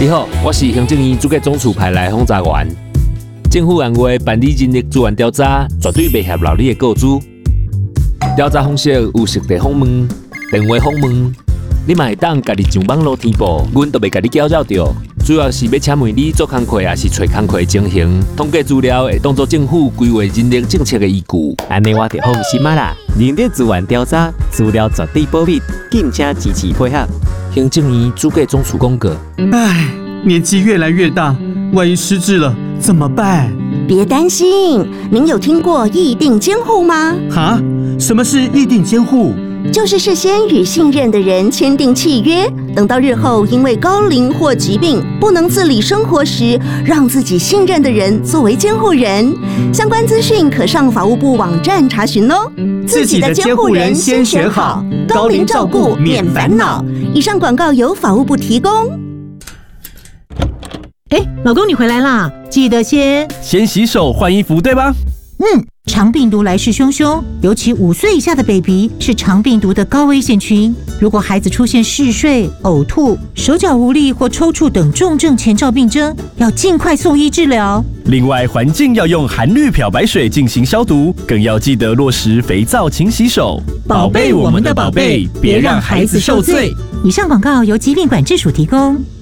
你好，我是行政院主计总处派来轰炸员。政府按话办理人力资源调查，绝对袂泄露你的个资。调查方式有实地访问、电话访问，你嘛会当家己上网络填报，阮都袂甲你搅扰到。主要是要请问你做工课，还是找工课的情形，统计资料会当作政府规划人力政策的依据。 安尼我就放心啦。人力资源调查资料绝对保密，敬请支持配合。 行政院主计总处公告。 唉，年纪越来越大，万一失智了怎么办？ 别担心，您有听过议定监护吗？ 哈？什么是议定监护？ 就是事先与信任的人签订契约，等到日后因为高龄或疾病不能自理生活时，让自己信任的人作为监护人。相关资讯可上法务部网站查询哦。 自己的监护人先选好，高龄照顾免烦恼。 以上广告由法务部提供。 老公你回来啦，记得先洗手换衣服，对吧？ 肠病毒来势汹汹，尤其5岁以下的 baby 是肠病毒的高危险群。如果孩子出现嗜睡、呕吐、手脚无力或抽搐等重症前兆病征，要尽快送医治疗。 另外，环境要用含氯漂白水进行消毒，更要记得落实肥皂勤洗手， 宝贝我们的宝贝，别让孩子受罪。以上广告由疾病管制署提供。